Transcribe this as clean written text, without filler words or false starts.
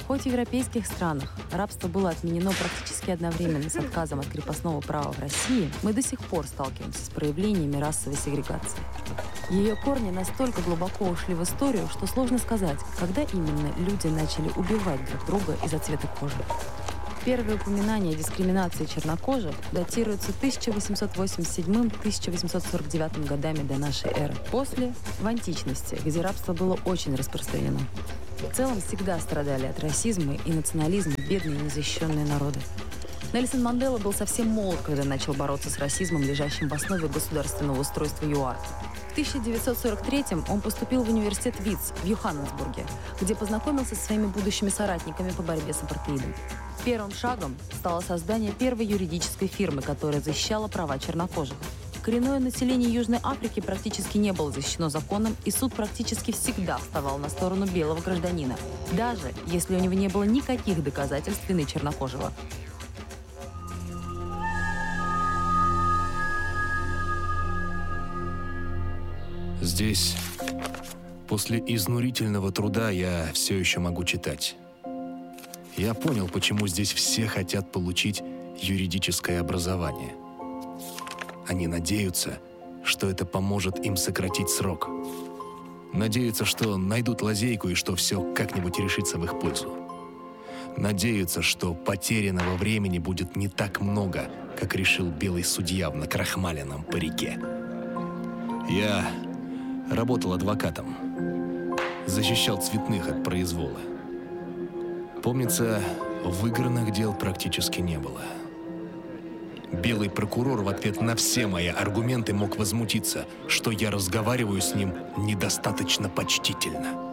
Хоть в европейских странах рабство было отменено практически одновременно с отказом от крепостного права в России, мы до сих пор сталкиваемся с проявлениями расовой сегрегации. Ее корни настолько глубоко ушли в историю, что сложно сказать, когда именно люди начали убивать друг друга из-за цвета кожи. Первые упоминания о дискриминации чернокожих датируются 1887-1849 годами до нашей эры. После – в античности, где рабство было очень распространено. В целом всегда страдали от расизма и национализма бедные и незащищенные народы. Нельсон Мандела был совсем молод, когда начал бороться с расизмом, лежащим в основе государственного устройства ЮАР. В 1943-м он поступил в университет Витц в Йоханнесбурге, где познакомился со своими будущими соратниками по борьбе с апартеидом. Первым шагом стало создание первой юридической фирмы, которая защищала права чернокожих. Коренное население Южной Африки практически не было защищено законом, и суд практически всегда вставал на сторону белого гражданина, даже если у него не было никаких доказательств вины чернокожего. Здесь, после изнурительного труда, я все еще могу читать. Я понял, почему здесь все хотят получить юридическое образование. Они надеются, что это поможет им сократить срок. Надеются, что найдут лазейку и что все как-нибудь решится в их пользу. Надеются, что потерянного времени будет не так много, как решил белый судья в накрахмаленном парике. Я работал адвокатом, защищал цветных от произвола. Помнится, выигранных дел практически не было. Белый прокурор в ответ на все мои аргументы мог возмутиться, что я разговариваю с ним недостаточно почтительно.